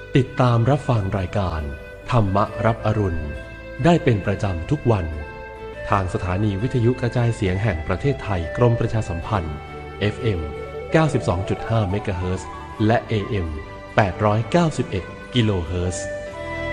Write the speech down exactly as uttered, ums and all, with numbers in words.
ติดตามรับฟังรายการธรรมรับอรุณได้เป็นประจำทุกวันทางสถานีวิทยุกระจายเสียงแห่งประเทศไทยกรมประชาสัมพันธ์ เอฟ เอ็ม เก้าสิบสองจุดห้า เมกะเฮิรตซ์และ เอ เอ็ม แปดร้อยเก้าสิบเอ็ด กิโลเฮิรตซ์